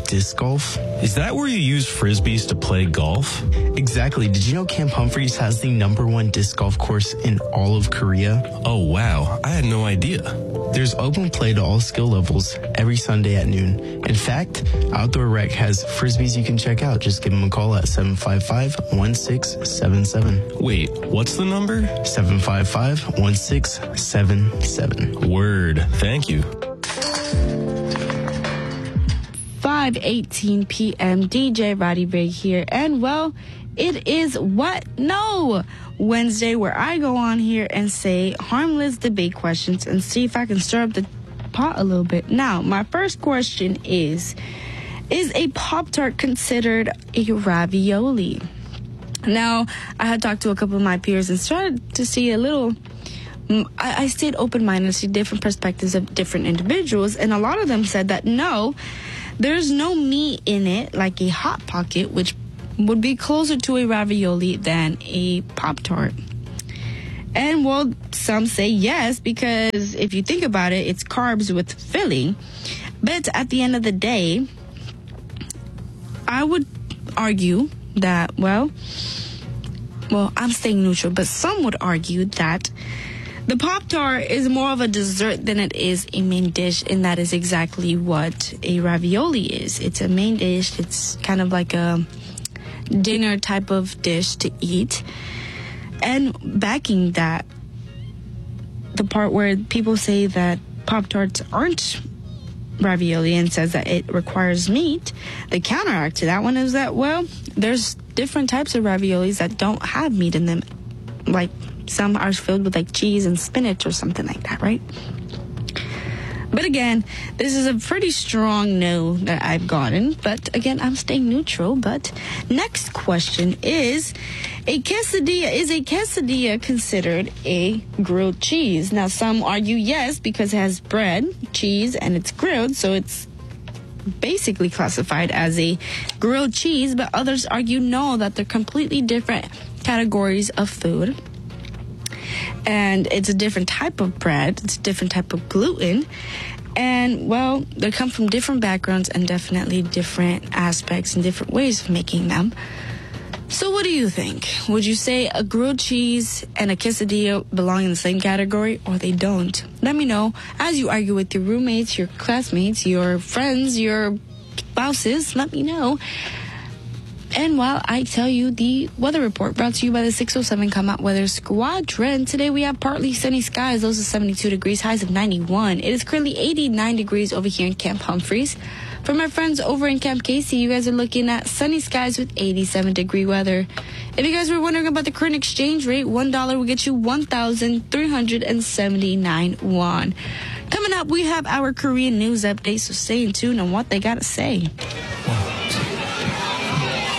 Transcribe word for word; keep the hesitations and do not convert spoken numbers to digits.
disc golf? Is that where you use frisbees to play golf? Exactly. Did you know Camp Humphreys has the number one disc golf course in all of Korea? Oh, wow. I had no idea. There's open play to all skill levels every Sunday at noon. In fact, Outdoor Rec has frisbees you can check out. Just give them a call at seven five five, one six seven seven. Wait, what's the number? seven five five, one six seven seven. Word. Thank you. five eighteen p.m. D J Roddy Big here. And, well, it is what? No! Wednesday, where I go on here and say harmless debate questions and see if I can stir up the pot a little bit. Now, my first question is, is a Pop-Tart considered a ravioli? Now, I had talked to a couple of my peers and started to see a little... I, I stayed open-minded to see different perspectives of different individuals, and a lot of them said that no, there's no meat in it, like a Hot Pocket, which would be closer to a ravioli than a Pop-Tart. And, well, some say yes, because if you think about it, it's carbs with filling. But at the end of the day, I would argue that, well, well, I'm staying neutral, but some would argue that the Pop-Tart is more of a dessert than it is a main dish, and that is exactly what a ravioli is. It's a main dish. It's kind of like a dinner type of dish to eat. And backing that, the part where people say that Pop-Tarts aren't ravioli and says that it requires meat, the counteract to that one is that, well, there's different types of raviolis that don't have meat in them. Like, some are filled with like cheese and spinach or something like that, right? But again, this is a pretty strong no that I've gotten. But again, I'm staying neutral. But next question is, a quesadilla, is a quesadilla considered a grilled cheese? Now, some argue yes, because it has bread, cheese, and it's grilled. So it's basically classified as a grilled cheese. But others argue no, that they're completely different categories of food. And it's a different type of bread. It's a different type of gluten. And, well, they come from different backgrounds and definitely different aspects and different ways of making them. So what do you think? Would you say a grilled cheese and a quesadilla belong in the same category, or they don't? Let me know as you argue with your roommates, your classmates, your friends, your spouses. Let me know. And while I tell you the weather report brought to you by the six oh seven Combat Weather Squadron, today we have partly sunny skies, lows of seventy-two degrees, highs of ninety-one. It is currently eighty-nine degrees over here in Camp Humphreys. For my friends over in Camp Casey, you guys are looking at sunny skies with eighty-seven degree weather. If you guys were wondering about the current exchange rate, one dollar will get you one thousand three hundred seventy-nine won. Coming up, we have our Korean news update, so stay tuned on what they got to say.